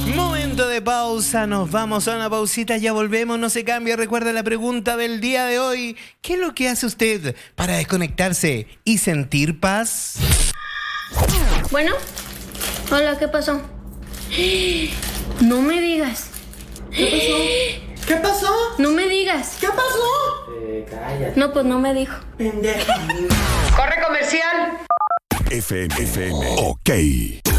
Momento de pausa, nos vamos a una pausita, ya volvemos, no se cambie. Recuerda la pregunta del día de hoy. ¿Qué es lo que hace usted para desconectarse y sentir paz? Bueno, hola, ¿qué pasó? No me digas. ¿Qué pasó? ¿Qué pasó? No me digas. ¿Qué pasó? Cállate. No, pues no me dijo. Pendeja. Corre comercial. FM. OK.